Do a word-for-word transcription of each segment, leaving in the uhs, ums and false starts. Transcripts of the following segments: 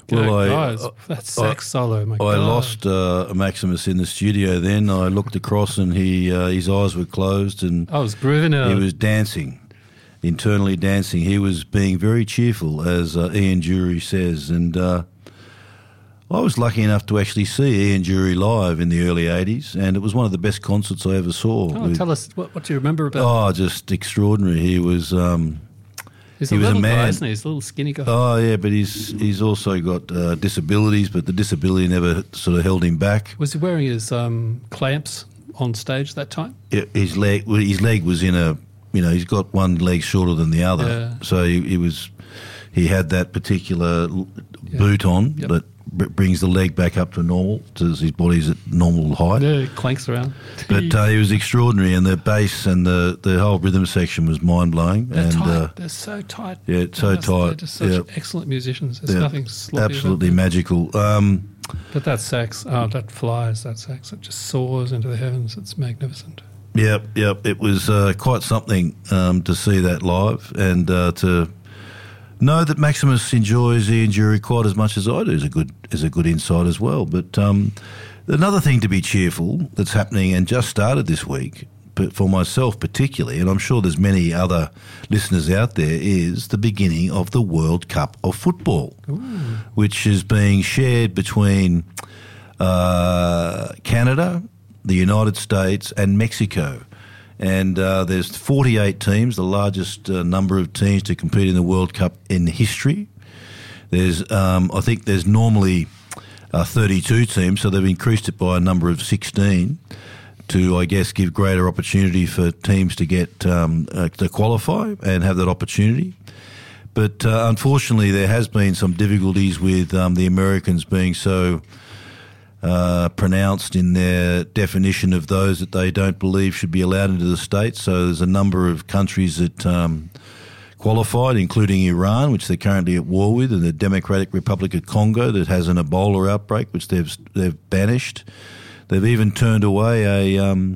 Good well, I, guys. I, that sax I, solo, my I God. lost uh, Maximus in the studio then. I looked across and he uh, his eyes were closed and I was grooving it. he was dancing, internally dancing. He was being very cheerful, as uh, Ian Dury says. And uh, I was lucky enough to actually see Ian Dury live in the early eighties, and it was one of the best concerts I ever saw. Oh, with, tell us, what, what do you remember about Oh, just extraordinary. He was... Um, He's he a was a little guy, man. isn't he? He's a little skinny guy. Oh, yeah, but he's he's also got uh, disabilities, but the disability never sort of held him back. Was he wearing his um, clamps on stage that time? Yeah, His leg, well, his leg was in a, you know, he's got one leg shorter than the other, Yeah. so he, he was, he had that particular l- Yeah. boot on Yep. that br- brings the leg back up to normal, to his body's at normal height. Yeah, it clanks around. But uh, he was extraordinary, and the bass and the, the whole rhythm section was mind blowing. They're and tight. uh, They're so tight. yeah, it's so They're tight. They're just such Yeah. excellent musicians. There's yeah, nothing sloppy absolutely about them. magical. Um, But that sax, oh, that flies, that sax. It just soars into the heavens. It's magnificent. Yep, yep. It was uh, quite something um, to see that live, and uh, to know that Maximus enjoys Ian Dury quite as much as I do is a good is a good insight as well. But um, another thing to be cheerful that's happening and just started this week, but for myself particularly, and I'm sure there's many other listeners out there, is the beginning of the World Cup of Football, Ooh. which is being shared between uh, Canada, the United States and Mexico. And uh, there's forty-eight teams, the largest uh, number of teams to compete in the World Cup in history. There's, um, I think there's normally uh, thirty-two teams, so they've increased it by a number of sixteen to, I guess, give greater opportunity for teams to get um, uh, to qualify and have that opportunity. But uh, unfortunately, there has been some difficulties with um, the Americans being so Uh, pronounced in their definition of those that they don't believe should be allowed into the States. So there's a number of countries that um, qualified, including Iran, which they're currently at war with, and the Democratic Republic of Congo that has an Ebola outbreak, which they've they've banished. They've even turned away a, um,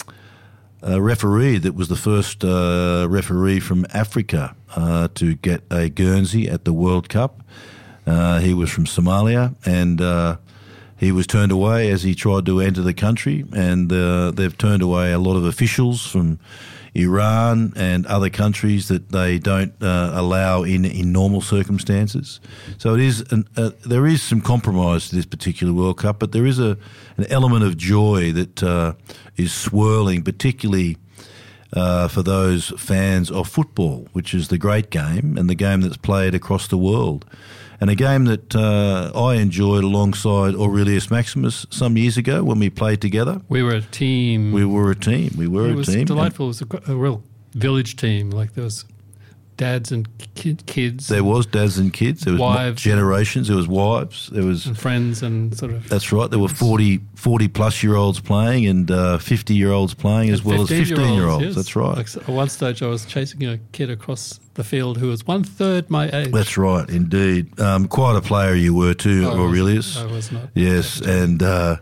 a referee that was the first uh, referee from Africa uh, to get a Guernsey at the World Cup. Uh, he was from Somalia, and uh, he was turned away as he tried to enter the country, and uh, they've turned away a lot of officials from Iran and other countries that they don't uh, allow in, in normal circumstances. So it is an, uh, there is some compromise to this particular World Cup, but there is a an element of joy that uh, is swirling, particularly uh, for those fans of football, which is the great game and the game that's played across the world. And a game that uh, I enjoyed alongside Aurelius Maximus some years ago when we played together. We were a team. We were a team. We were it a was team. delightful. It was a, a real village team. Like there was dads and kid, kids. There was dads and kids. There was wives. generations. There was wives. There was and friends and sort of. That's right. There were forty, forty plus year olds playing and uh, fifty year olds playing as well as fifteen year olds. Yes. That's right. Like, at one stage, I was chasing a kid across the field who was one third my age. That's right, indeed. Um, quite a player you were too, I Aurelius. Was, I was not. Yes, and uh,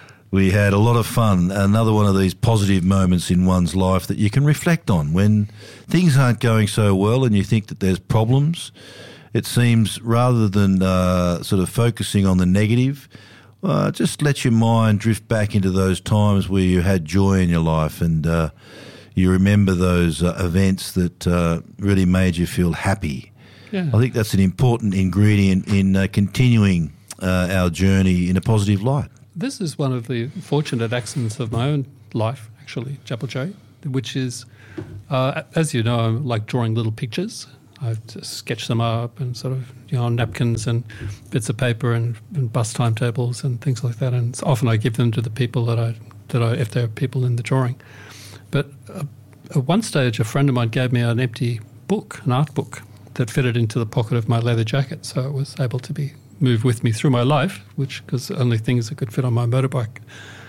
we had a lot of fun. Another one of these positive moments in one's life that you can reflect on when things aren't going so well and you think that there's problems. It seems rather than uh, sort of focusing on the negative, uh, just let your mind drift back into those times where you had joy in your life and uh, you remember those uh, events that uh, really made you feel happy. Yeah. I think that's an important ingredient in uh, continuing uh, our journey in a positive light. This is one of the fortunate accidents of my own life, actually, Chapel Cherry, which is, uh, as you know, I like drawing little pictures. I just sketch them up and sort of, you know, on napkins and bits of paper and, and bus timetables and things like that. And often I give them to the people that I, that I, if there are people in the drawing. But uh, at one stage, a friend of mine gave me an empty book, an art book, that fitted into the pocket of my leather jacket, so it was able to be moved with me through my life, which, because only things that could fit on my motorbike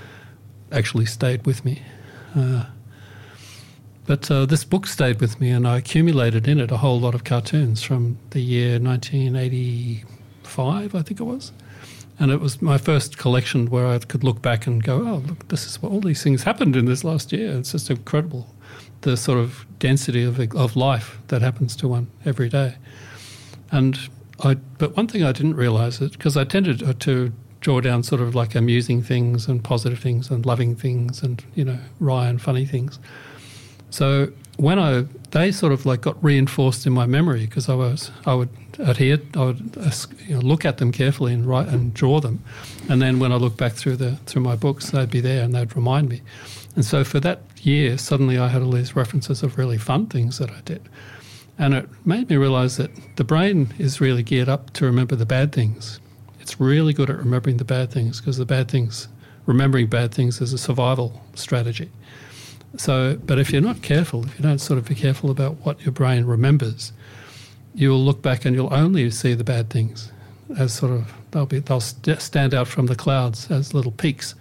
actually stayed with me. Uh, but uh, this book stayed with me, and I accumulated in it a whole lot of cartoons from the year nineteen eighty-five, I think it was. And it was my first collection where I could look back and go, oh, look, this is what all these things happened in this last year. It's just incredible, the sort of density of of life that happens to one every day. And I, but one thing I didn't realise it because I tended to, to draw down sort of like amusing things and positive things and loving things and you know wry and funny things. So when I they sort of like got reinforced in my memory because I was I would adhere I would uh, you know, look at them carefully and write and draw them, and then when I look back through the through my books they'd be there and they'd remind me. And so for that year suddenly I had all these references of really fun things that I did. And it made me realise that the brain is really geared up to remember the bad things. It's really good at remembering the bad things because the bad things, remembering bad things is a survival strategy. So, but if you're not careful, if you don't sort of be careful about what your brain remembers, you will look back and you'll only see the bad things as sort of, they'll be, they'll st- stand out from the clouds as little peaks.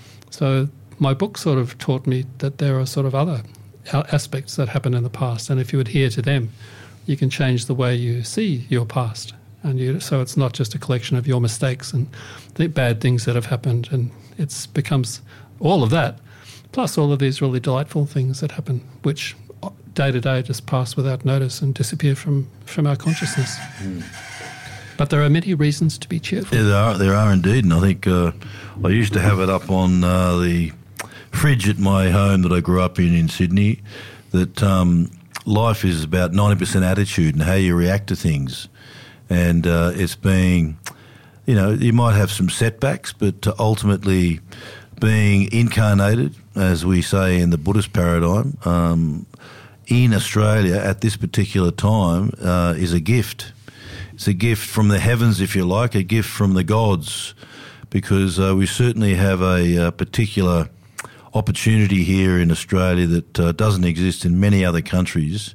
So my book sort of taught me that there are sort of other aspects that happened in the past, and if you adhere to them, you can change the way you see your past. And you, so it's not just a collection of your mistakes and the bad things that have happened, and it becomes all of that, plus all of these really delightful things that happen, which day to day just pass without notice and disappear from, from our consciousness. Mm. But there are many reasons to be cheerful. Yeah, there are, there are indeed, and I think uh, I used to have it up on uh, the fridge at my home that I grew up in in Sydney, that um, life is about ninety percent attitude and how you react to things. And uh, it's being, you know, you might have some setbacks, but ultimately being incarnated, as we say in the Buddhist paradigm, um, in Australia at this particular time uh, is a gift. It's a gift from the heavens, if you like, a gift from the gods, because uh, we certainly have a, a particular opportunity here in Australia that uh, doesn't exist in many other countries,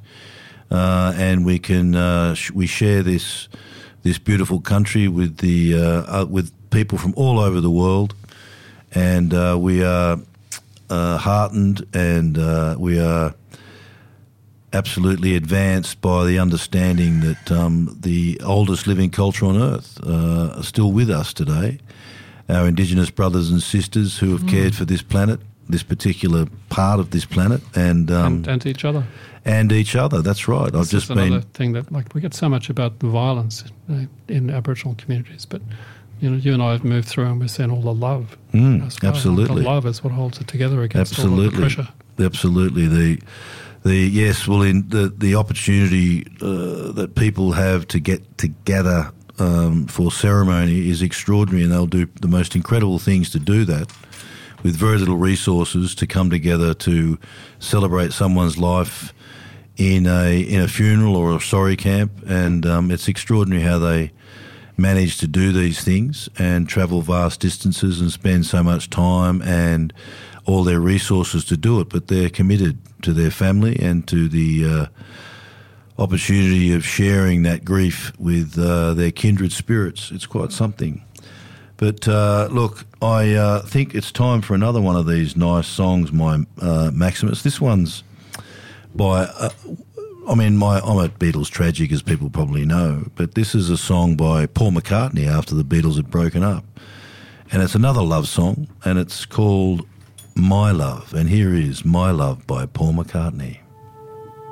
uh, and we can uh, sh- we share this this beautiful country with the uh, uh, with people from all over the world, and uh, we are uh, heartened and uh, we are absolutely advanced by the understanding that um, the oldest living culture on earth uh, are still with us today. Our Indigenous brothers and sisters who have mm. cared for this planet, this particular part of this planet, and um, and, and each other, and each other. That's right. This I've just is been another thing that like we get so much about the violence uh, in Aboriginal communities, but you know, you and I have moved through and we're seeing all the love. Mm, as well. absolutely, the love is what holds it together against absolutely. all of the pressure. Absolutely, the the yes, well, in the the opportunity uh, that people have to get together um, for ceremony is extraordinary, and they'll do the most incredible things to do that, with very little resources, to come together to celebrate someone's life in a in a funeral or a sorry camp. And um, it's extraordinary how they manage to do these things and travel vast distances and spend so much time and all their resources to do it. But they're committed to their family and to the uh, opportunity of sharing that grief with uh, their kindred spirits. It's quite something. But uh, look, I uh, think it's time for another one of these nice songs, my uh, Maximus. This one's by, uh, I mean, my, I'm a Beatles tragic, as people probably know, but this is a song by Paul McCartney after the Beatles had broken up. And it's another love song, and it's called My Love. And here is My Love by Paul McCartney.